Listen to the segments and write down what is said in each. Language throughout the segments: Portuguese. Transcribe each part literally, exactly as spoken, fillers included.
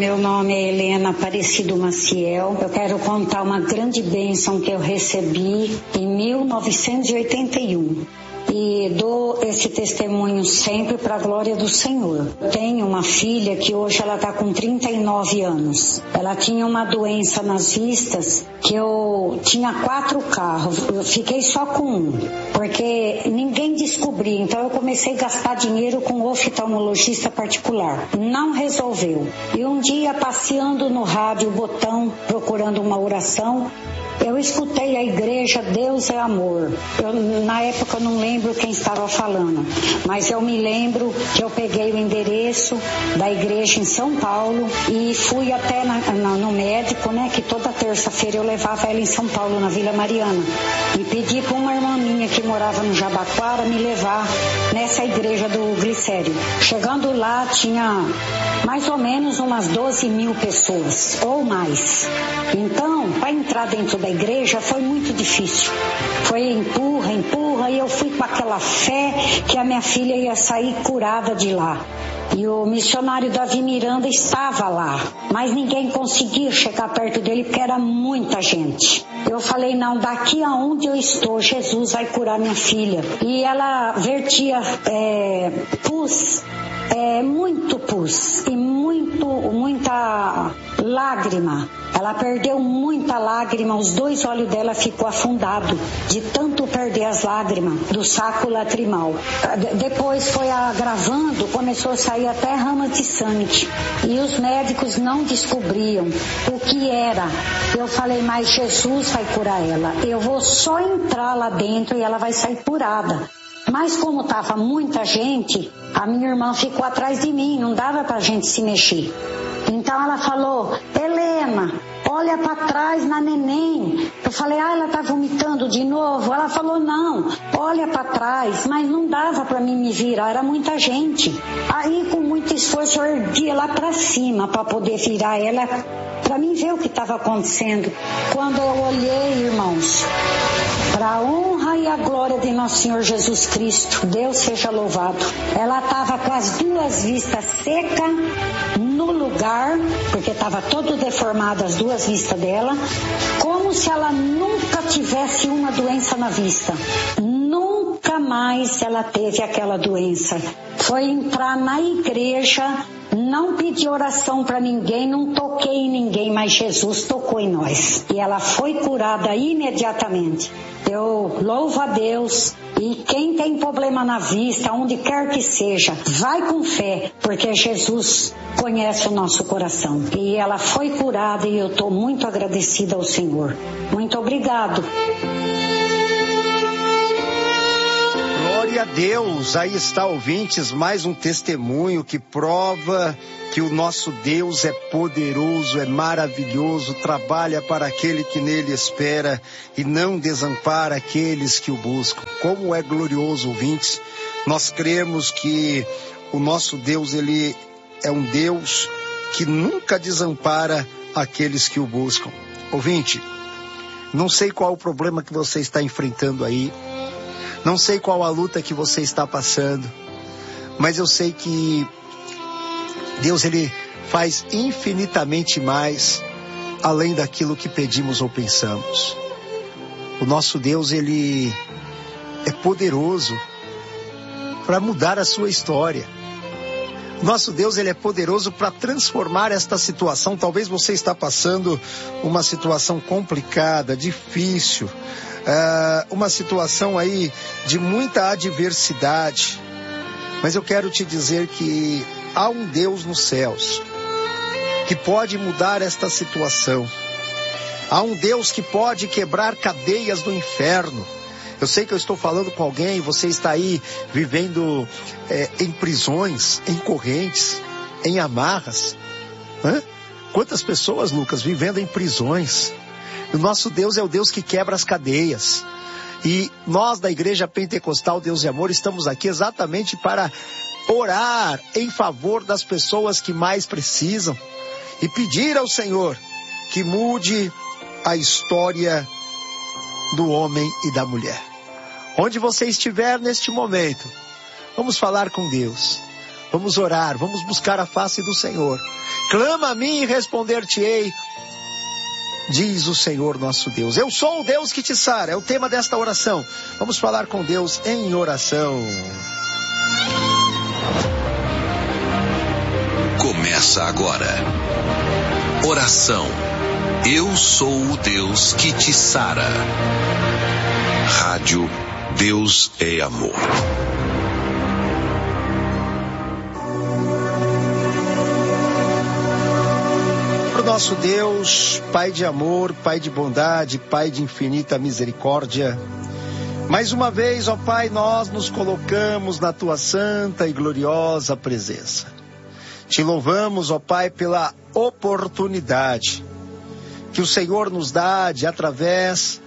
meu nome é Helena Aparecido Maciel. Eu quero contar uma grande bênção que eu recebi em mil novecentos e oitenta e um. E dou esse testemunho sempre para a glória do Senhor. Eu tenho uma filha que hoje ela está com trinta e nove anos. Ela tinha uma doença nas vistas que eu tinha quatro carros. Eu fiquei só com um, porque ninguém descobriu. Então eu comecei a gastar dinheiro com oftalmologista particular. Não resolveu. E um dia, passeando no rádio Botão, procurando uma oração, eu escutei a igreja Deus é Amor. Eu, na época eu não lembro quem estava falando, mas eu me lembro que eu peguei o endereço da igreja em São Paulo e fui até na, na, no médico, né, que toda terça-feira eu levava ela em São Paulo, na Vila Mariana, e pedi para uma irmã minha que morava no Jabaquara me levar nessa igreja do Glicério. Chegando lá tinha mais ou menos umas doze mil pessoas, ou mais. Então, para entrar dentro da igreja foi muito difícil. Foi empurra, empurra, e eu fui com aquela fé que a minha filha ia sair curada de lá. E o missionário Davi Miranda estava lá, mas ninguém conseguia chegar perto dele porque era muita gente. Eu falei, não, daqui aonde eu estou, Jesus vai curar minha filha. E ela vertia é, pus, é, muito pus e muito, muita lágrima. Ela perdeu muita lágrima, os dois olhos dela ficou afundado de tanto perder as lágrimas do saco lacrimal. Depois foi agravando, começou a sair até ramas de sangue e os médicos não descobriam o que era. Eu falei, mas Jesus vai curar ela, eu vou só entrar lá dentro e ela vai sair curada. Mas como estava muita gente, a minha irmã ficou atrás de mim, não dava para a gente se mexer. Então ela falou, Helena, olha para trás na neném. Eu falei, ah, ela está vomitando de novo? Ela falou, não, olha para trás. Mas não dava para mim me virar, era muita gente. Aí com muito esforço eu erguia lá para cima para poder virar ela, para mim ver o que estava acontecendo. Quando eu olhei, irmãos, para a honra e a glória de nosso Senhor Jesus Cristo, Deus seja louvado. Ela estava com as duas vistas secas no lugar, porque estava todo deformada as duas vistas dela, como se ela nunca tivesse uma doença na vista. Nunca mais ela teve aquela doença. Foi entrar na igreja, não pedi oração para ninguém, não toquei em ninguém, mas Jesus tocou em nós. E ela foi curada imediatamente. Eu louvo a Deus, e quem tem problema na vista, onde quer que seja, vai com fé, porque Jesus conhece o nosso coração. E ela foi curada e eu estou muito agradecida ao Senhor. Muito obrigado. Glória a Deus, aí está, ouvintes, mais um testemunho que prova que o nosso Deus é poderoso, é maravilhoso, trabalha para aquele que nele espera e não desampara aqueles que o buscam. Como é glorioso, ouvintes, nós cremos que o nosso Deus, ele é um Deus que nunca desampara aqueles que o buscam. Ouvinte, não sei qual o problema que você está enfrentando aí, não sei qual a luta que você está passando, mas eu sei que Deus, ele faz infinitamente mais além daquilo que pedimos ou pensamos. O nosso Deus, ele é poderoso para mudar a sua história. Nosso Deus, ele é poderoso para transformar esta situação. Talvez você está passando uma situação complicada, difícil, uh, uma situação aí de muita adversidade. Mas eu quero te dizer que há um Deus nos céus que pode mudar esta situação. Há um Deus que pode quebrar cadeias do inferno. Eu sei que eu estou falando com alguém, você está aí vivendo é, em prisões, em correntes, em amarras. Hã? Quantas pessoas, Lucas, vivendo em prisões? O nosso Deus é o Deus que quebra as cadeias. E nós da Igreja Pentecostal Deus e Amor estamos aqui exatamente para orar em favor das pessoas que mais precisam e pedir ao Senhor que mude a história do homem e da mulher. Onde você estiver neste momento, vamos falar com Deus. Vamos orar, vamos buscar a face do Senhor. Clama a mim e responder-te-ei, diz o Senhor nosso Deus. Eu sou o Deus que te sara, é o tema desta oração. Vamos falar com Deus em oração. Começa agora. Oração. Eu sou o Deus que te sara. Rádio Deus é Amor. Nosso Deus, Pai de amor, Pai de bondade, Pai de infinita misericórdia, mais uma vez, ó Pai, nós nos colocamos na Tua santa e gloriosa presença. Te louvamos, ó Pai, pela oportunidade que o Senhor nos dá de, através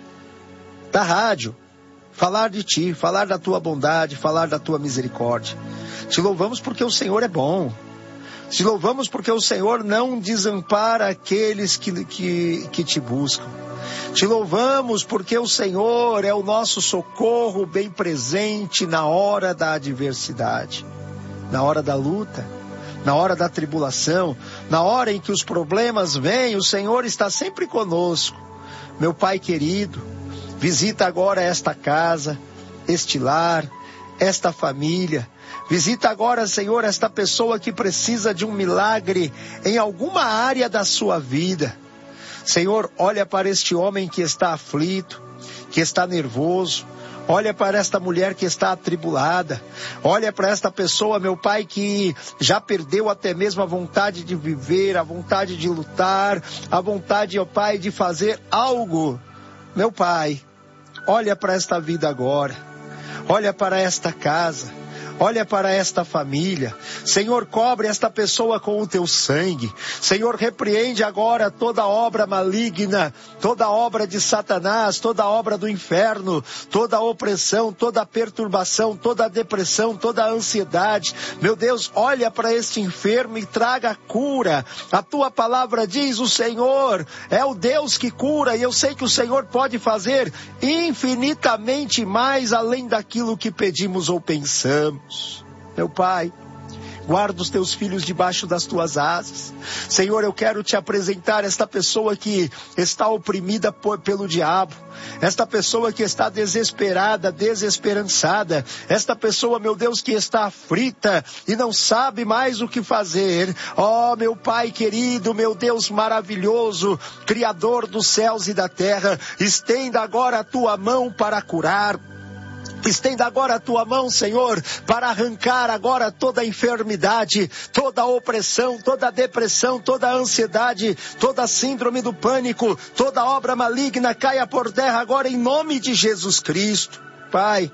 da rádio, falar de Ti, falar da Tua bondade, falar da Tua misericórdia. Te louvamos porque o Senhor é bom. Te louvamos porque o Senhor não desampara aqueles que, que, que te buscam. Te louvamos porque o Senhor é o nosso socorro bem presente na hora da adversidade, na hora da luta, na hora da tribulação, na hora em que os problemas vêm, o Senhor está sempre conosco. Meu Pai querido, visita agora esta casa, este lar, esta família. Visita agora, Senhor, esta pessoa que precisa de um milagre em alguma área da sua vida. Senhor, olha para este homem que está aflito, que está nervoso. Olha para esta mulher que está atribulada. Olha para esta pessoa, meu Pai, que já perdeu até mesmo a vontade de viver, a vontade de lutar, a vontade, ó Pai, de fazer algo. Meu Pai, olha para esta vida agora. Olha para esta casa. Olha para esta família. Senhor, cobre esta pessoa com o teu sangue. Senhor, repreende agora toda obra maligna, toda obra de Satanás, toda obra do inferno, toda opressão, toda perturbação, toda depressão, toda ansiedade. Meu Deus, olha para este enfermo e traga cura. A tua palavra diz, o Senhor é o Deus que cura, e eu sei que o Senhor pode fazer infinitamente mais além daquilo que pedimos ou pensamos. Meu Pai, guarda os teus filhos debaixo das tuas asas. Senhor, eu quero te apresentar esta pessoa que está oprimida por, pelo diabo. Esta pessoa que está desesperada, desesperançada. Esta pessoa, meu Deus, que está aflita e não sabe mais o que fazer. Oh, meu Pai querido, meu Deus maravilhoso, Criador dos céus e da terra, estenda agora a tua mão para curar. Estenda agora a tua mão, Senhor, para arrancar agora toda a enfermidade, toda a opressão, toda a depressão, toda a ansiedade, toda a síndrome do pânico, toda obra maligna caia por terra agora em nome de Jesus Cristo. Pai,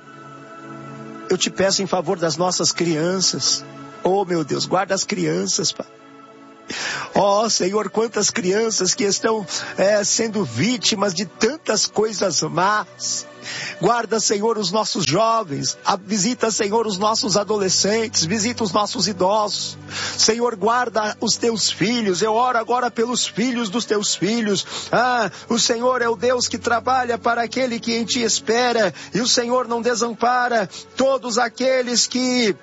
eu te peço em favor das nossas crianças. Oh, meu Deus, guarda as crianças, Pai. Ó, oh, Senhor, quantas crianças que estão é, sendo vítimas de tantas coisas más. Guarda, Senhor, os nossos jovens. Visita, Senhor, os nossos adolescentes. Visita os nossos idosos. Senhor, guarda os teus filhos. Eu oro agora pelos filhos dos teus filhos. Ah, o Senhor é o Deus que trabalha para aquele que em ti espera. E o Senhor não desampara todos aqueles que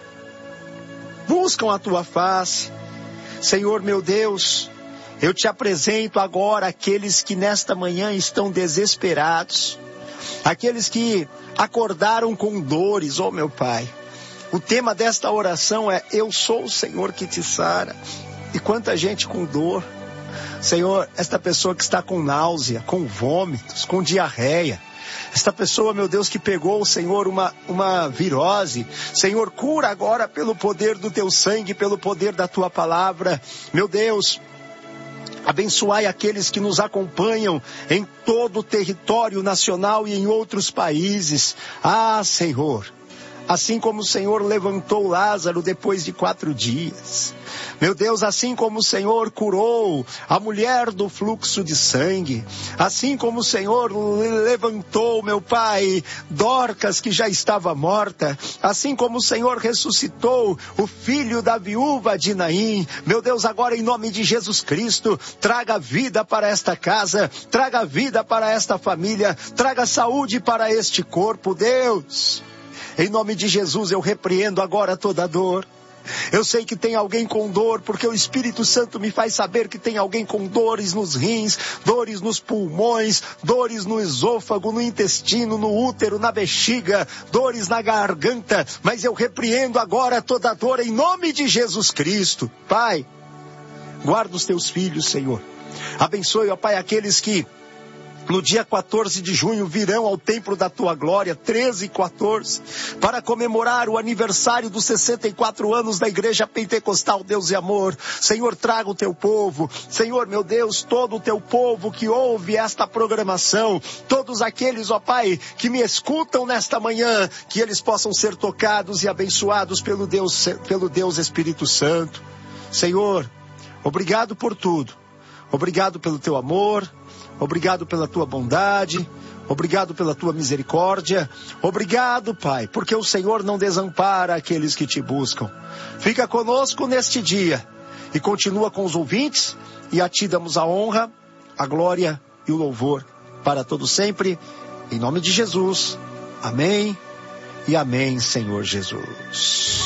buscam a tua face. Senhor, meu Deus, eu te apresento agora aqueles que nesta manhã estão desesperados, aqueles que acordaram com dores, ó meu Pai. O tema desta oração é, eu sou o Senhor que te sara. E quanta gente com dor. Senhor, esta pessoa que está com náusea, com vômitos, com diarreia. Esta pessoa, meu Deus, que pegou, Senhor, uma, uma virose. Senhor, cura agora pelo poder do teu sangue, pelo poder da tua palavra. Meu Deus, abençoai aqueles que nos acompanham em todo o território nacional e em outros países. Ah, Senhor, assim como o Senhor levantou Lázaro depois de quatro dias. Meu Deus, assim como o Senhor curou a mulher do fluxo de sangue, assim como o Senhor levantou, meu Pai, Dorcas que já estava morta, assim como o Senhor ressuscitou o filho da viúva de Naim, meu Deus, agora em nome de Jesus Cristo, traga vida para esta casa, traga vida para esta família, traga saúde para este corpo, Deus. Em nome de Jesus eu repreendo agora toda dor. Eu sei que tem alguém com dor, porque o Espírito Santo me faz saber que tem alguém com dores nos rins, dores nos pulmões, dores no esôfago, no intestino, no útero, na bexiga, dores na garganta. Mas eu repreendo agora toda dor em nome de Jesus Cristo. Pai, guarda os teus filhos, Senhor. Abençoe, ó Pai, aqueles que no dia quatorze de junho virão ao templo da tua glória, treze e quatorze, para comemorar o aniversário dos sessenta e quatro anos da Igreja Pentecostal Deus e Amor. Senhor, traga o teu povo. Senhor, meu Deus, todo o teu povo que ouve esta programação, todos aqueles, ó Pai, que me escutam nesta manhã, que eles possam ser tocados e abençoados pelo Deus, pelo Deus Espírito Santo. Senhor, obrigado por tudo. Obrigado pelo teu amor. Obrigado pela tua bondade, obrigado pela tua misericórdia, obrigado, Pai, porque o Senhor não desampara aqueles que te buscam. Fica conosco neste dia e continua com os ouvintes, e a ti damos a honra, a glória e o louvor para todo sempre, em nome de Jesus. Amém e amém, Senhor Jesus.